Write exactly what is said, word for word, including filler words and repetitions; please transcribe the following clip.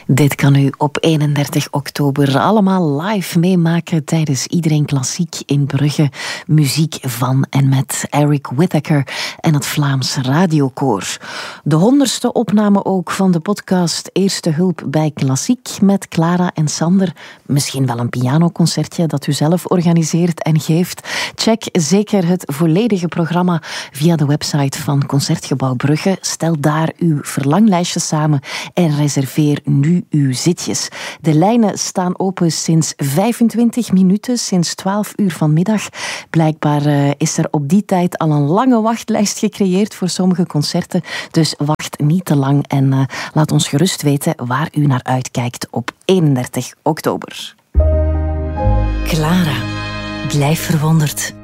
Dit kan u op eenendertig oktober allemaal live meemaken tijdens Iedereen Klassiek in Brugge. Muziek van en met Eric Whittaker en het Vlaams Radiokoor. De honderdste opname ook van de podcast Eerste Hulp bij Klassiek met Clara en Sander. Misschien wel een pianoconcertje dat u zelf organiseert en geeft. Check zeker het volledige programma via de website van Concertgebouw Brugge. Stel daar uw verlanglijstje samen en reserveer nu uw zitjes. De lijnen staan open sinds vijfentwintig minuten, sinds twaalf uur vanmiddag. Blijkbaar uh, is er op die tijd al een lange wachtlijst gecreëerd voor sommige concerten. Dus wacht niet te lang en uh, laat ons gerust weten waar u naar uitkijkt op eenendertig oktober. Clara, blijf verwonderd.